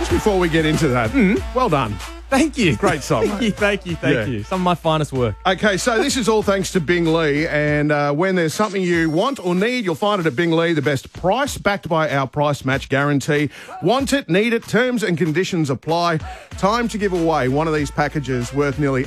Just before we get into that, well done. Thank you. Great song. Thank you. Some of my finest work. Okay, so this is all thanks to Bing Lee, and when there's something you want or need, you'll find it at Bing Lee, the best price, backed by our price match guarantee. Want it, need it, terms and conditions apply. Time to give away one of these packages worth nearly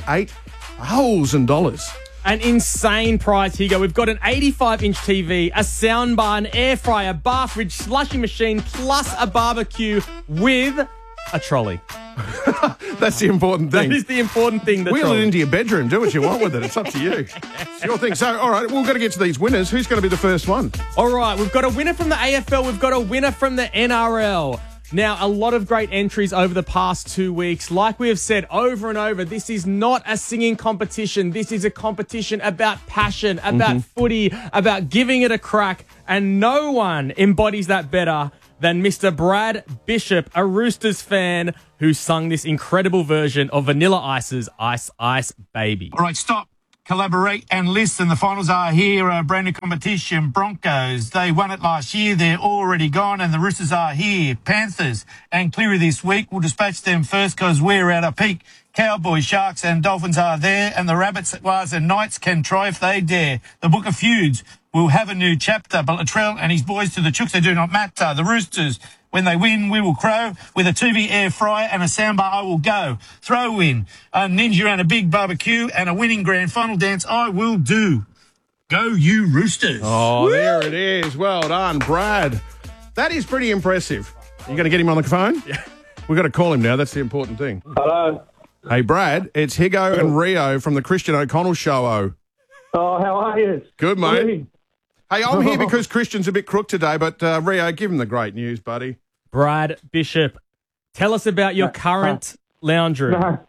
$8,000. An insane prize, Higo. We've got an 85-inch TV, a soundbar, an air fryer, bar fridge, slushie machine, plus a barbecue with a trolley. That's the important thing. That is the important thing. Wheel it into your bedroom. Do what you want with it. It's up to you. It's your thing. So, all right, we've got to get to these winners. Who's going to be the first one? All right, we've got a winner from the AFL. We've got a winner from the NRL. Now, a lot of great entries over the past 2 weeks. Like we have said over and over, this is not a singing competition. This is a competition about passion, about footy, about giving it a crack. And no one embodies that better than Mr. Brad Bishop, a Roosters fan who sung this incredible version of Vanilla Ice's Ice Ice Baby. All right, stop, collaborate and listen. The finals are here, a brand new competition. Broncos, they won it last year. They're already gone, and the Roosters are here. Panthers and Cleary this week. We'll dispatch them first because we're at a peak. Cowboys, Sharks and Dolphins are there, and the Rabbits, Wars and Knights can try if they dare. The Book of Feuds will have a new chapter, but Latrell and his boys to the Chooks, they do not matter. The Roosters, when they win, we will crow. With a TV air fryer and a soundbar, I will go. Throw in a ninja and a big barbecue and a winning grand final dance, I will do. Go you Roosters. Oh, woo! There it is. Well done, Brad. That is pretty impressive. You going to get him on the phone? Yeah. We've got to call him now. That's the important thing. Hello. Hey, Brad, it's Higo and Rio from the Christian O'Connell Show. Oh, how are you? Good, mate. Hey, I'm here because Christian's a bit crook today, but Rio, give him the great news, buddy. Brad Bishop, tell us about your current lounge room.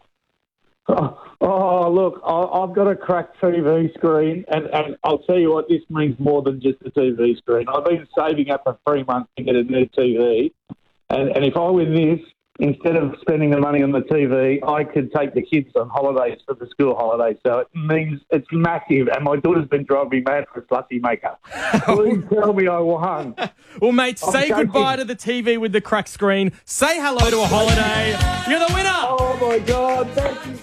Oh, look, I've got a cracked TV screen, and I'll tell you what, this means more than just a TV screen. I've been saving up for 3 months to get a new TV, and if I win this, instead of spending the money on the TV, I could take the kids on holidays for the school holidays. So it means it's massive. And my daughter's been driving me mad for a slushie maker. Please tell me I won. Well, mate, say goodbye to the TV with the cracked screen. Say hello to a holiday. You're the winner. Oh, my God. Thank you.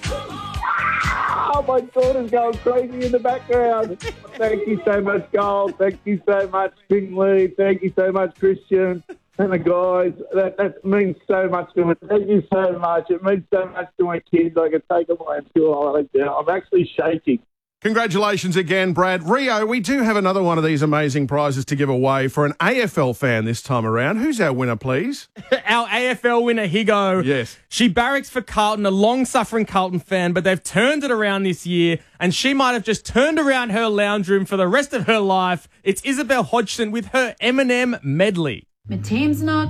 Oh, my daughter's going crazy in the background. Thank you so much, Gold. Thank you so much, Bing Lee. Thank you so much, Christian. And the guys, that means so much to me. Thank you so much. It means so much to my kids. I can take them away on school holidays now. I'm actually shaking. Congratulations again, Brad. Rio, we do have another one of these amazing prizes to give away for an AFL fan this time around. Who's our winner, please? Our AFL winner, Higo. Yes. She barracks for Carlton, a long-suffering Carlton fan, but they've turned it around this year, and she might have just turned around her lounge room for the rest of her life. It's Isabel Hodgson with her Eminem medley. My team's not